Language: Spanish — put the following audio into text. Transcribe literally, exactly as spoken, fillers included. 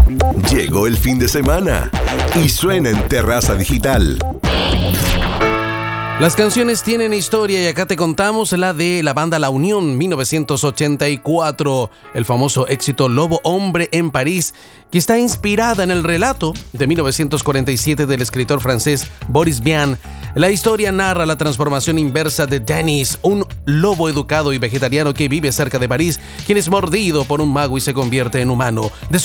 Llegó el fin de semana y suena en Terraza Digital. Las canciones tienen historia y acá te contamos la de la banda La Unión, mil novecientos ochenta y cuatro, el famoso éxito Lobo Hombre en París, que está inspirada en el relato de mil novecientos cuarenta y siete del escritor francés Boris Vian. La historia narra la transformación inversa de Denis, un lobo educado y vegetariano que vive cerca de París, quien es mordido por un mago y se convierte en humano.